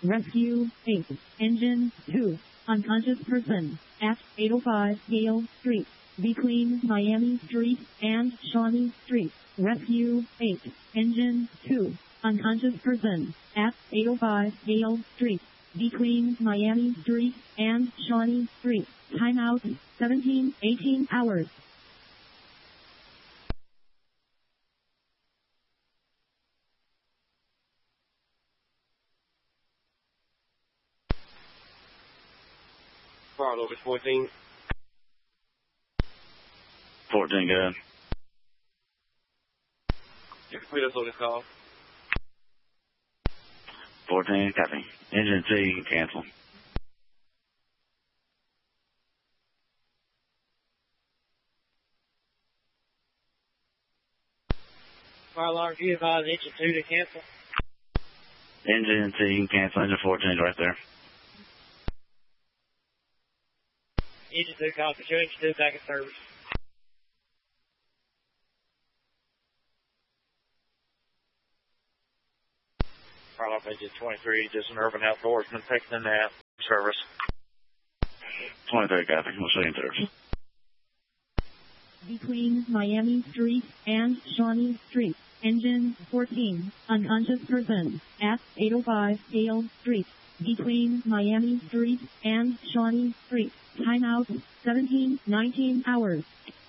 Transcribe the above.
Rescue 8. Engine 2. Unconscious person at 805 Gale Street, between Miami Street and Shawnee Street. Rescue 8. Engine 2. Unconscious person at 805 Gale Street, between Miami Street and Shawnee Street. Timeout 17-18 hours. Fire over 14. 14, go ahead. You can put us on this call. 14, copy. Engine 2, you can cancel. Fire alarm, you advise engine 2 to cancel? Engine 2, you can cancel. Engine 14 is right there. Engine 2, call for show. Engine 2 back in service. Fire alarm engine 23, just an urban outdoorsman texting that service. 23, copy. We'll see you in service. Between Miami Street and Shawnee Street. Engine 14. Unconscious person at 805 Gale Street, between Miami Street and Shawnee Street. Timeout 17-19 hours.